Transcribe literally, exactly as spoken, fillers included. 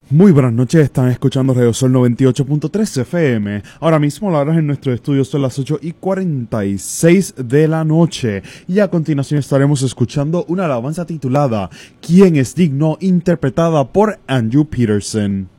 Muy buenas noches, están escuchando Radio Sol noventa y ocho punto tres F M. Ahora mismo las horas en nuestro estudio son las ocho y cuarenta y seis de la noche. Y a continuación estaremos escuchando una alabanza titulada ¿Quién es digno?, interpretada por Andrew Peterson.